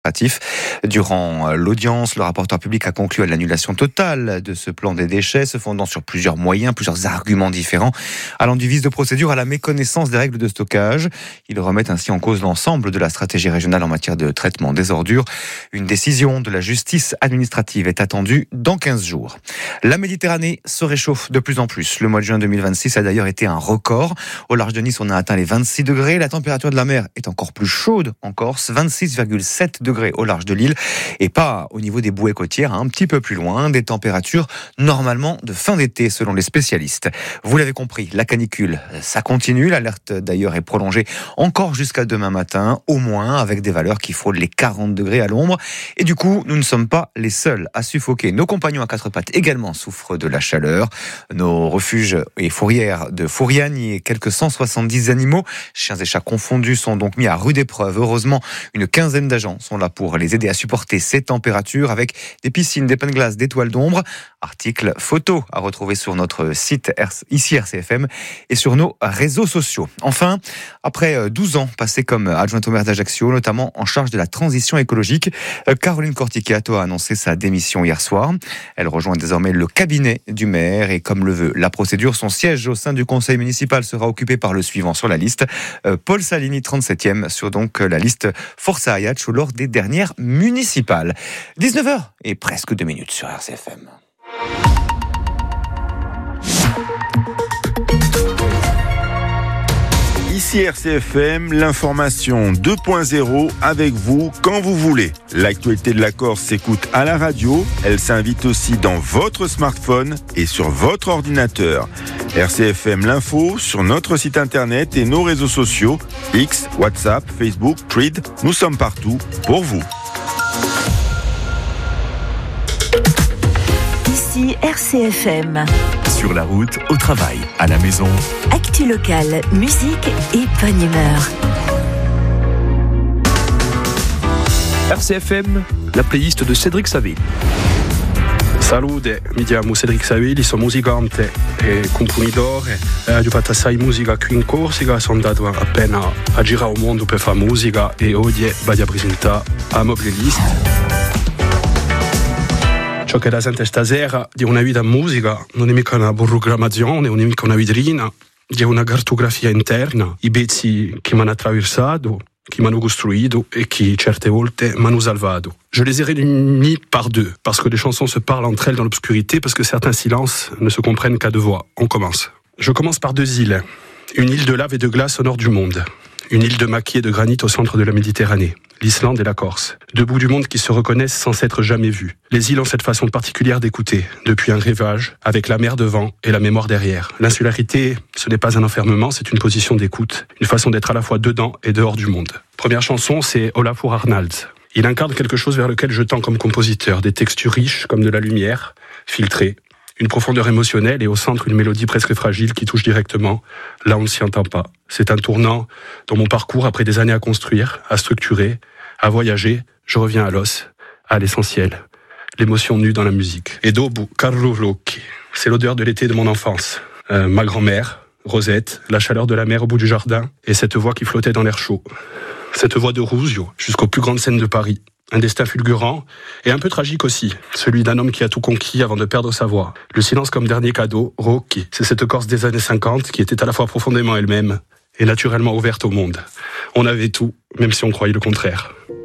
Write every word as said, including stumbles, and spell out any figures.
Durant l'audience, le rapporteur public a conclu à l'annulation totale de ce plan des déchets, se fondant sur plusieurs moyens, plusieurs arguments différents, allant du vice de procédure à la méconnaissance des règles de stockage. Il remet ainsi en cause l'ensemble de la stratégie régionale en matière de traitement des ordures. Une décision de la justice administrative est attendue dans quinze jours. La Méditerranée se réchauffe de plus en plus. Le mois de juin deux mille vingt-six a d'ailleurs été un record. Au large de Nice, on a atteint les vingt-six degrés. La température de la mer est encore plus chaude en Corse, vingt-six virgule sept degrés au large de l'île, et pas au niveau des bouées côtières, un petit peu plus loin, des températures normalement de fin d'été selon les spécialistes. Vous l'avez compris, la canicule, ça continue, l'alerte d'ailleurs est prolongée encore jusqu'à demain matin, au moins avec des valeurs qui frôlent les quarante degrés à l'ombre, et du coup, nous ne sommes pas les seuls à suffoquer. Nos compagnons à quatre pattes également souffrent de la chaleur. Nos refuges et fourrières de Fouriane et quelques cent soixante-dix animaux, chiens et chats confondus, sont donc mis à rude épreuve. Heureusement, une quinzaine d'agents sont là pour les aider à supporter ces températures avec des piscines, des pains de glace, des toiles d'ombre. Articles, photos à retrouver sur notre site ici R C F M et sur nos réseaux sociaux. Enfin, après douze ans passés comme adjointe au maire d'Ajaccio, notamment en charge de la transition écologique, Caroline Corticato a annoncé sa démission hier soir. Elle rejoint désormais le cabinet du maire et comme le veut la procédure, son siège au sein du conseil municipal sera occupé par le suivant sur la liste, Paul Salini, trente-septième, sur donc la liste Forza Ajaccio lors des dernières municipales. dix-neuf heures et presque deux minutes sur R C F M. Ici R C F M, l'information deux point zéro avec vous quand vous voulez. L'actualité de la Corse s'écoute à la radio, elle s'invite aussi dans votre smartphone et sur votre ordinateur. R C F M l'info sur notre site internet et nos réseaux sociaux, X, WhatsApp, Facebook, Thread, nous sommes partout pour vous. Ici R C F M. Sur la route, au travail, à la maison. Actu locale, musique et bonne humeur. R C F M, la playlist de Cédric Saville. Salute, mi chiamo Cedric Savilli, sono musicante e componitore. Ho fatto assai musica qui in Corsica, sono andato appena a girare il mondo per fare musica e oggi vado a presentare la mia playlist. Ciò che da sente stasera di una vita in musica non è mica una programmazione, non è mica una vetrina, è una cartografia interna, i pezzi che mi hanno attraversato, qui m'ont construit et qui, certe volte, m'ont salvato. Je les ai réunis par deux, parce que les chansons se parlent entre elles dans l'obscurité, parce que certains silences ne se comprennent qu'à deux voix. On commence. Je commence par deux îles. Une île de lave et de glace au nord du monde. Une île de maquis et de granit au centre de la Méditerranée. L'Islande et la Corse. Deux bouts du monde qui se reconnaissent sans s'être jamais vus. Les îles ont cette façon particulière d'écouter, depuis un rivage, avec la mer devant et la mémoire derrière. L'insularité, ce n'est pas un enfermement, c'est une position d'écoute, une façon d'être à la fois dedans et dehors du monde. Première chanson, c'est Olafur Arnalds. Il incarne quelque chose vers lequel je tends comme compositeur, des textures riches comme de la lumière, filtrée, une profondeur émotionnelle et au centre une mélodie presque fragile qui touche directement, là on ne s'y entend pas. C'est un tournant dans mon parcours après des années à construire, à structurer, à voyager, je reviens à l'os, à l'essentiel, l'émotion nue dans la musique. Et Dobu Karlurukki, c'est l'odeur de l'été de mon enfance. Euh, ma grand-mère, Rosette, la chaleur de la mer au bout du jardin et cette voix qui flottait dans l'air chaud. Cette voix de Rusio jusqu'aux plus grandes scènes de Paris. Un destin fulgurant et un peu tragique aussi, celui d'un homme qui a tout conquis avant de perdre sa voix. Le silence comme dernier cadeau, Rocchi, c'est cette Corse des années cinquante qui était à la fois profondément elle-même et naturellement ouverte au monde. On avait tout, même si on croyait le contraire.